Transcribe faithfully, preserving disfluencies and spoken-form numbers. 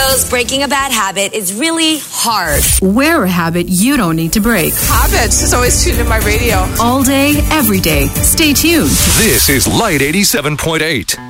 knows breaking a bad habit is really hard. Wear a habit you don't need to break. Habits is always tuned in my radio. All day, every day. Stay tuned. This is Light eighty-seven point eight.